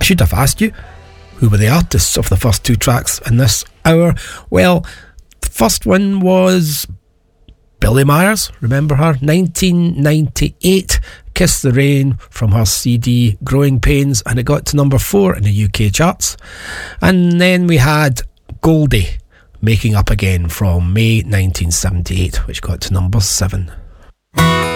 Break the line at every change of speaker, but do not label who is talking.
I should have asked you, who were the artists of the first two tracks in this hour? Well, the first one was Billie Myers, remember her? 1998, Kiss the Rain from her CD Growing Pains, and it got to number 4 in the UK charts. And then we had Goldie, Making Up Again from May 1978, which got to number 7.